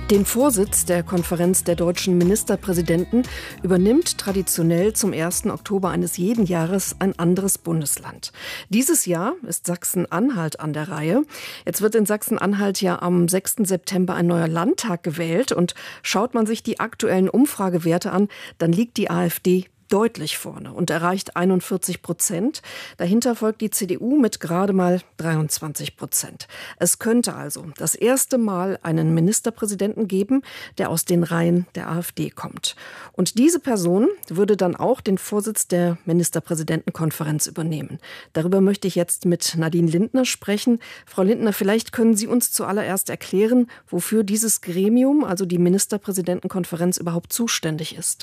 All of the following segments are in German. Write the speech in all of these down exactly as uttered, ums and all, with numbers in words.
Den Vorsitz der Konferenz der deutschen Ministerpräsidenten übernimmt traditionell zum ersten Oktober eines jeden Jahres ein anderes Bundesland. Dieses Jahr ist Sachsen-Anhalt an der Reihe. Jetzt wird in Sachsen-Anhalt ja am sechsten September ein neuer Landtag gewählt. Und schaut man sich die aktuellen Umfragewerte an, dann liegt die AfD deutlich vorne und erreicht einundvierzig Prozent. Dahinter folgt die C D U mit gerade mal dreiundzwanzig Prozent. Es könnte also das erste Mal einen Ministerpräsidenten geben, der aus den Reihen der AfD kommt. Und diese Person würde dann auch den Vorsitz der Ministerpräsidentenkonferenz übernehmen. Darüber möchte ich jetzt mit Nadine Lindner sprechen. Frau Lindner, vielleicht können Sie uns zuallererst erklären, wofür dieses Gremium, also die Ministerpräsidentenkonferenz, überhaupt zuständig ist.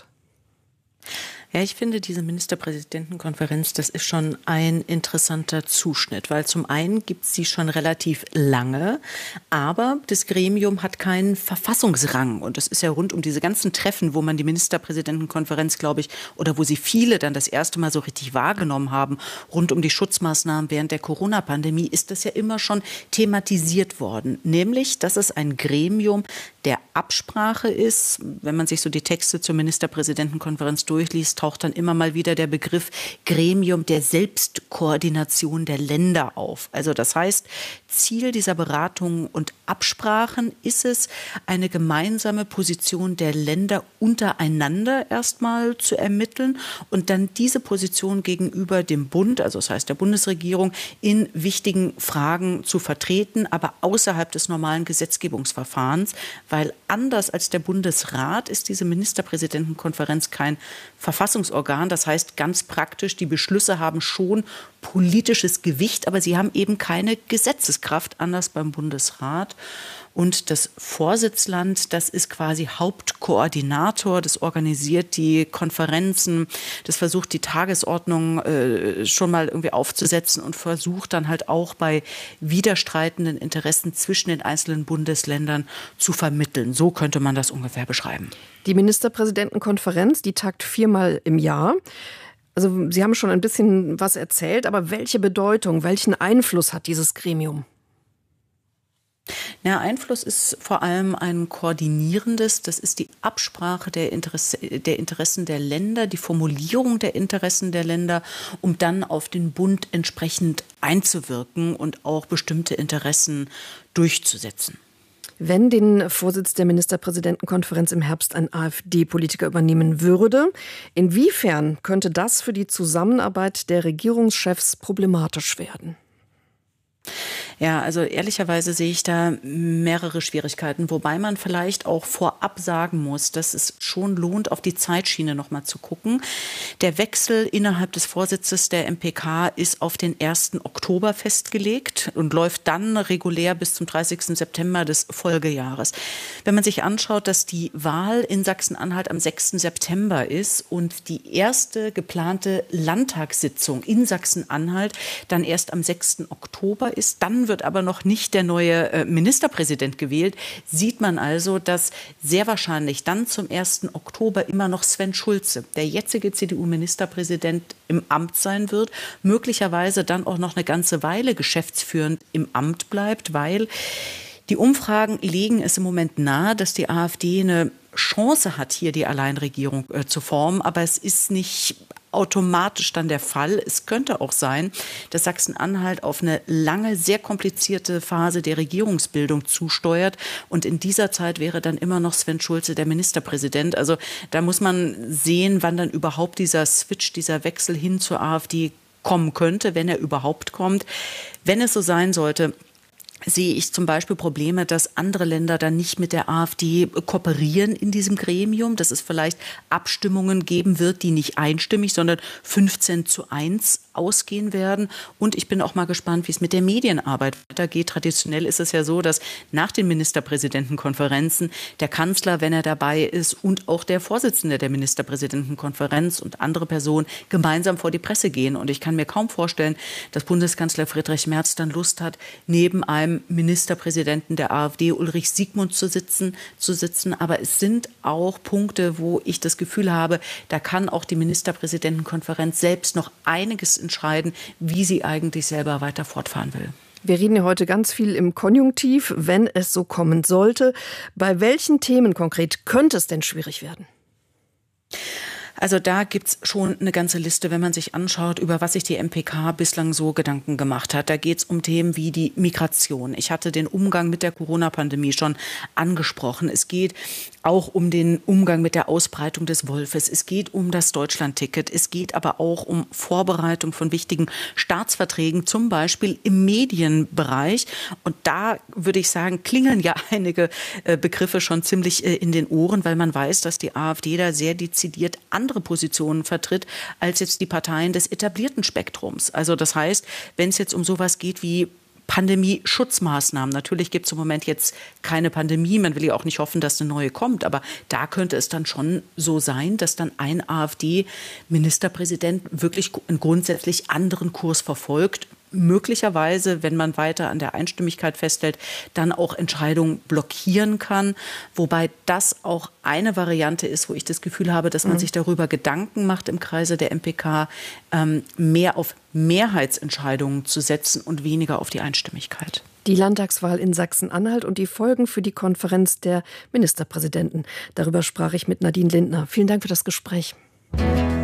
Ja, ich finde, diese Ministerpräsidentenkonferenz, das ist schon ein interessanter Zuschnitt, weil zum einen gibt es sie schon relativ lange, aber das Gremium hat keinen Verfassungsrang. Und das ist ja rund um diese ganzen Treffen, wo man die Ministerpräsidentenkonferenz, glaube ich, oder wo sie viele dann das erste Mal so richtig wahrgenommen haben, rund um die Schutzmaßnahmen während der Corona-Pandemie, ist das ja immer schon thematisiert worden. Nämlich, dass es ein Gremium der Absprache ist. Wenn man sich so die Texte zur Ministerpräsidentenkonferenz durchliest, taucht dann immer mal wieder der Begriff Gremium der Selbstkoordination der Länder auf. Also das heißt, Ziel dieser Beratungen und Absprachen ist es, eine gemeinsame Position der Länder untereinander erstmal zu ermitteln und dann diese Position gegenüber dem Bund, also das heißt der Bundesregierung, in wichtigen Fragen zu vertreten, aber außerhalb des normalen Gesetzgebungsverfahrens, weil anders als der Bundesrat ist diese Ministerpräsidentenkonferenz kein Verfassungsorgan. Das heißt ganz praktisch, die Beschlüsse haben schon politisches Gewicht, aber sie haben eben keine Gesetzeskraft, anders beim Bundesrat. Und das Vorsitzland, das ist quasi Hauptkoordinator, das organisiert die Konferenzen, das versucht die Tagesordnung äh, schon mal irgendwie aufzusetzen und versucht dann halt auch bei widerstreitenden Interessen zwischen den einzelnen Bundesländern zu vermitteln. So könnte man das ungefähr beschreiben. Die Ministerpräsidentenkonferenz, die tagt viermal im Jahr. Also Sie haben schon ein bisschen was erzählt, aber welche Bedeutung, welchen Einfluss hat dieses Gremium? Ja, Einfluss ist vor allem ein koordinierendes, das ist die Absprache der, Interesse, der Interessen der Länder, die Formulierung der Interessen der Länder, um dann auf den Bund entsprechend einzuwirken und auch bestimmte Interessen durchzusetzen. Wenn den Vorsitz der Ministerpräsidentenkonferenz im Herbst ein AfD-Politiker übernehmen würde, inwiefern könnte das für die Zusammenarbeit der Regierungschefs problematisch werden? Ja, also ehrlicherweise sehe ich da mehrere Schwierigkeiten, wobei man vielleicht auch vorab sagen muss, dass es schon lohnt, auf die Zeitschiene noch mal zu gucken. Der Wechsel innerhalb des Vorsitzes der M P K ist auf den ersten Oktober festgelegt und läuft dann regulär bis zum dreißigsten September des Folgejahres. Wenn man sich anschaut, dass die Wahl in Sachsen-Anhalt am sechsten September ist und die erste geplante Landtagssitzung in Sachsen-Anhalt dann erst am sechsten Oktober ist, dann wird aber noch nicht der neue äh, Ministerpräsident gewählt, sieht man also, dass sehr wahrscheinlich dann zum ersten Oktober immer noch Sven Schulze, der jetzige C D U-Ministerpräsident, im Amt sein wird, möglicherweise dann auch noch eine ganze Weile geschäftsführend im Amt bleibt, weil die Umfragen legen es im Moment nahe, dass die AfD eine Chance hat, hier die Alleinregierung äh, zu formen, aber es ist nicht automatisch dann der Fall. Es könnte auch sein, dass Sachsen-Anhalt auf eine lange, sehr komplizierte Phase der Regierungsbildung zusteuert. Und in dieser Zeit wäre dann immer noch Sven Schulze der Ministerpräsident. Also da muss man sehen, wann dann überhaupt dieser Switch, dieser Wechsel hin zur AfD kommen könnte, wenn er überhaupt kommt. Wenn es so sein sollte, sehe ich zum Beispiel Probleme, dass andere Länder dann nicht mit der AfD kooperieren in diesem Gremium, dass es vielleicht Abstimmungen geben wird, die nicht einstimmig, sondern fünfzehn zu eins ausgehen werden. Und ich bin auch mal gespannt, wie es mit der Medienarbeit weitergeht. Traditionell ist es ja so, dass nach den Ministerpräsidentenkonferenzen der Kanzler, wenn er dabei ist, und auch der Vorsitzende der Ministerpräsidentenkonferenz und andere Personen gemeinsam vor die Presse gehen. Und ich kann mir kaum vorstellen, dass Bundeskanzler Friedrich Merz dann Lust hat, neben einem Ministerpräsidenten der AfD, Ulrich Siegmund, zu sitzen, zu sitzen. Aber es sind auch Punkte, wo ich das Gefühl habe, da kann auch die Ministerpräsidentenkonferenz selbst noch einiges entscheiden, wie sie eigentlich selber weiter fortfahren will. Wir reden ja heute ganz viel im Konjunktiv, wenn es so kommen sollte. Bei welchen Themen konkret könnte es denn schwierig werden? Also da gibt's schon eine ganze Liste, wenn man sich anschaut, über was sich die M P K bislang so Gedanken gemacht hat. Da geht's um Themen wie die Migration. Ich hatte den Umgang mit der Corona-Pandemie schon angesprochen. Es geht auch um den Umgang mit der Ausbreitung des Wolfes. Es geht um das Deutschland-Ticket. Es geht aber auch um Vorbereitung von wichtigen Staatsverträgen, zum Beispiel im Medienbereich. Und da würde ich sagen, klingeln ja einige äh, Begriffe schon ziemlich äh, in den Ohren, weil man weiß, dass die AfD da sehr dezidiert an andere Positionen vertritt als jetzt die Parteien des etablierten Spektrums. Also das heißt, wenn es jetzt um sowas geht wie Pandemie-Schutzmaßnahmen. Natürlich gibt es im Moment jetzt keine Pandemie. Man will ja auch nicht hoffen, dass eine neue kommt. Aber da könnte es dann schon so sein, dass dann ein AfD-Ministerpräsident wirklich einen grundsätzlich anderen Kurs verfolgt. Möglicherweise, wenn man weiter an der Einstimmigkeit festhält, dann auch Entscheidungen blockieren kann. Wobei das auch eine Variante ist, wo ich das Gefühl habe, dass man mhm. sich darüber Gedanken macht im Kreise der M P K, ähm, mehr auf Mehrheitsentscheidungen zu setzen und weniger auf die Einstimmigkeit. Die Landtagswahl in Sachsen-Anhalt und die Folgen für die Konferenz der Ministerpräsidenten. Darüber sprach ich mit Nadine Lindner. Vielen Dank für das Gespräch.